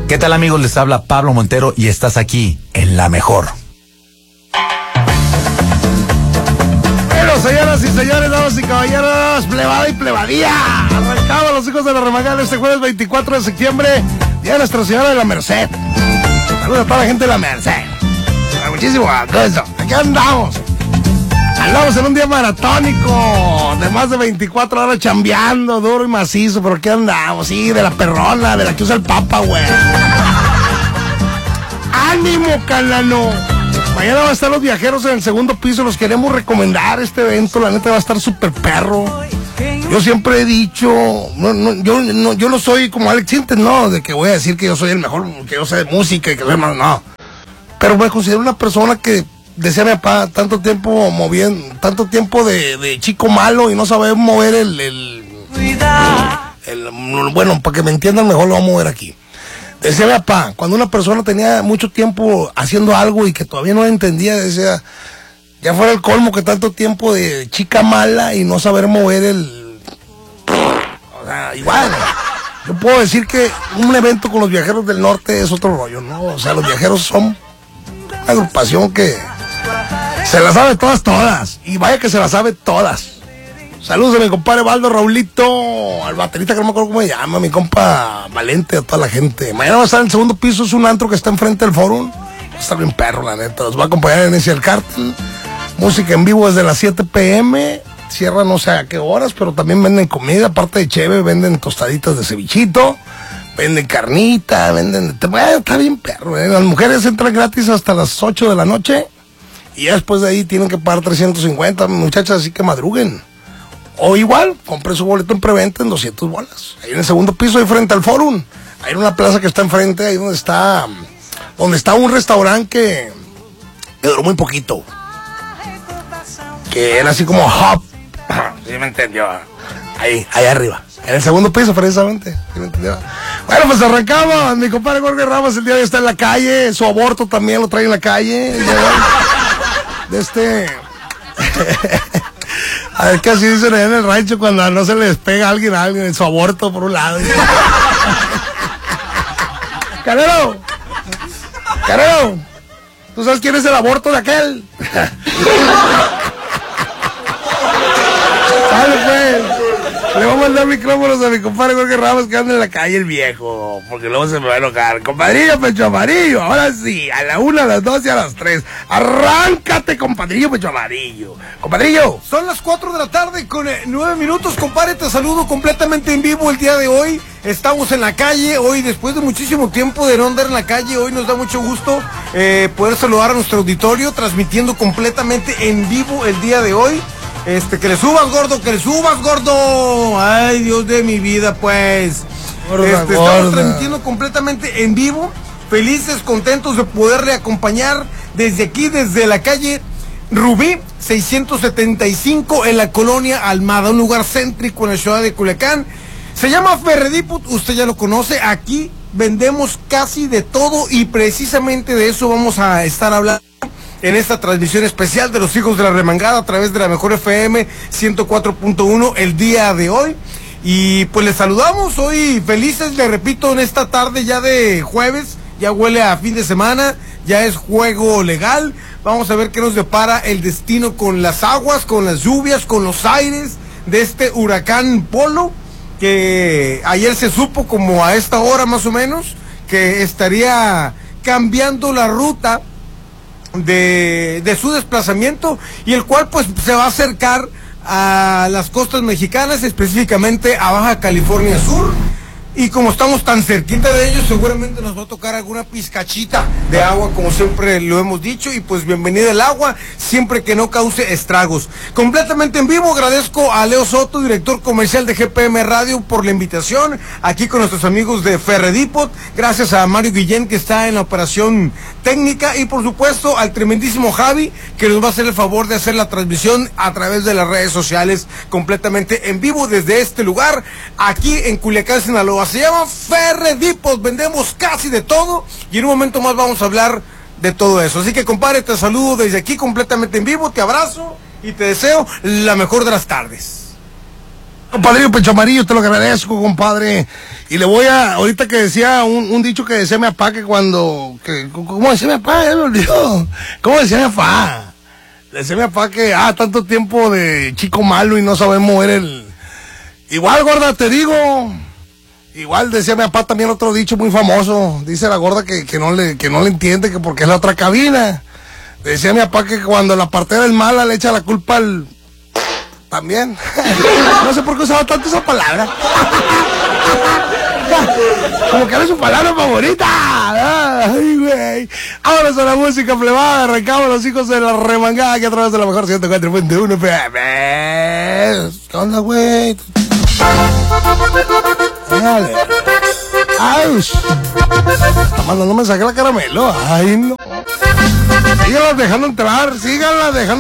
¿Qué tal, amigos? Les habla Pablo Montero y estás aquí en La Mejor. Bueno, señoras y señores, damas y caballeros, plebada y plebadía. Arrancamos los hijos de la remangada este jueves 24 de septiembre, Día de Nuestra Señora de la Merced. Saludos a toda la gente de la Merced. Muchísimo gusto. Aquí andamos. Andamos en un día maratónico de más de 24 horas chambeando, duro y macizo, pero aquí andamos, sí, de la perrona, de la que usa el Papa, güey. ¡Ánimo, canano! Mañana van a estar los viajeros en el segundo piso, los queremos recomendar este evento, la neta va a estar súper perro. Yo siempre he dicho, yo no soy como Alex Sintes, no, de que voy a decir que yo soy el mejor, que yo sé de música y que soy más, no. Pero me considero una persona que, decía mi papá, tanto tiempo de chico malo y no saber mover bueno, para que me entiendan mejor lo vamos a mover aquí. Decía mi papá, cuando una persona tenía mucho tiempo haciendo algo y que todavía no entendía, decía, ya fuera el colmo que tanto tiempo de chica mala y no saber mover o sea, igual. Yo puedo decir que un evento con los Viajeros del Norte es otro rollo, ¿no? O sea, los Viajeros son una agrupación que se las sabe todas, y vaya que se las sabe todas. Saludos a mi compadre Valdo, Raulito, al baterista que no me acuerdo cómo se llama, mi compa Valente, a toda la gente. Mañana va a estar en el segundo piso, es un antro que está enfrente del Forum. Va a estar bien perro, la neta. Los va a acompañar en ese el Cártel. Música en vivo desde las 7 p.m. Cierra no sé a qué horas, pero también venden comida, aparte de cheve, venden tostaditas de cevichito, venden carnita, está bien perro. Las mujeres entran gratis hasta las 8 de la noche. Y ya después de ahí tienen que pagar 350, muchachas, así que madruguen. O igual, compren su boleto en preventa en 200 bolas. Ahí en el segundo piso, ahí frente al Forum. Hay una plaza que está enfrente, ahí donde está un restaurante que duró muy poquito. Que era así como hop. ¿Sí me entendió? Ahí arriba. En el segundo piso, precisamente. ¿Sí me entendió? Bueno, pues arrancamos. Mi compadre Jorge Ramos el día de hoy está en la calle. Su aborto también lo trae en la calle. A ver qué así dicen allá en el rancho cuando no se le despega a alguien en su aborto por un lado. Canelo, ¿tú sabes quién es el aborto de aquel? Dale, pues. Le vamos a dar micrófonos a mi compadre Jorge Ramos que anda en la calle el viejo, porque luego se me va a enojar. Compadrillo Pecho Amarillo, ahora sí, a la 1, a las 2 y a las 3. Arráncate, compadrillo Pecho Amarillo. Compadrillo. Son las 4 de la tarde con 9 minutos, compadre, te saludo completamente en vivo el día de hoy. Estamos en la calle, hoy después de muchísimo tiempo de no andar en la calle, hoy nos da mucho gusto poder saludar a nuestro auditorio, transmitiendo completamente en vivo el día de hoy. Que le subas, gordo. Ay, Dios de mi vida, pues. Estamos transmitiendo completamente en vivo. Felices, contentos de poderle acompañar desde aquí, desde la calle Rubí 675 en la colonia Almada, un lugar céntrico en la ciudad de Culiacán. Se llama Ferrediput, usted ya lo conoce. Aquí vendemos casi de todo y precisamente de eso vamos a estar hablando en esta transmisión especial de los hijos de la remangada a través de la Mejor FM 104.1 el día de hoy. Y pues les saludamos hoy felices, le repito, en esta tarde ya de jueves, ya huele a fin de semana, ya es juego legal. Vamos a ver qué nos depara el destino con las aguas, con las lluvias, con los aires de este huracán Polo, que ayer se supo como a esta hora más o menos que estaría cambiando la ruta de su desplazamiento, y el cual pues se va a acercar a las costas mexicanas, específicamente a Baja California Sur. Y como estamos tan cerquita de ellos, seguramente nos va a tocar alguna pizcachita de agua, como siempre lo hemos dicho, y pues bienvenida el agua, siempre que no cause estragos. Completamente en vivo, agradezco a Leo Soto, director comercial de GPM Radio, por la invitación, aquí con nuestros amigos de Ferrediput, gracias a Mario Guillén, que está en la operación técnica, y por supuesto al tremendísimo Javi, que nos va a hacer el favor de hacer la transmisión a través de las redes sociales, completamente en vivo desde este lugar, aquí en Culiacán, Sinaloa. Se llama Ferrediput, vendemos casi de todo y en un momento más vamos a hablar de todo eso. Así que, compadre, te saludo desde aquí completamente en vivo, te abrazo y te deseo la mejor de las tardes. Compadre Pecho Amarillo, te lo agradezco, compadre. Y le voy a, ahorita que decía un dicho que decía mi papá que cuando, ¿cómo decía mi papá? Ya me olvidó. ¿Cómo decía mi papá? Decía mi papá que, tanto tiempo de chico malo y no sabemos mover el... Igual, gorda, te digo. Igual decía mi papá también otro dicho muy famoso. Dice la gorda que no le entiende, que porque es la otra cabina. Decía mi papá que cuando la partera es mala le echa la culpa al... También. No sé por qué usaba tanto esa palabra. Como que era su palabra favorita. Ay, güey. Ahora a la música plebada. Arrancamos los hijos de la remangada que a través de la mejor 104.1 FM. ¿Qué onda, güey? Dale. Ay, está mandando mensaje a la caramelo. Ay, no. Síganla dejando entrar. Síganla dejando